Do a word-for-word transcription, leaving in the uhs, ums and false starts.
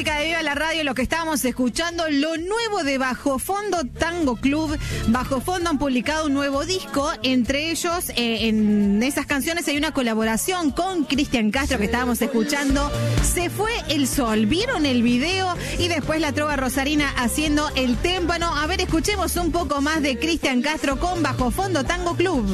música de Viva la Radio, lo que estábamos escuchando, lo nuevo de Bajo Fondo Tango Club. Bajo Fondo han publicado un nuevo disco, entre ellos, eh, en esas canciones hay una colaboración con Cristian Castro que estábamos escuchando. Se fue el sol, ¿vieron el video? Y después la trova rosarina haciendo el témpano. A ver, escuchemos un poco más de Cristian Castro con Bajo Fondo Tango Club.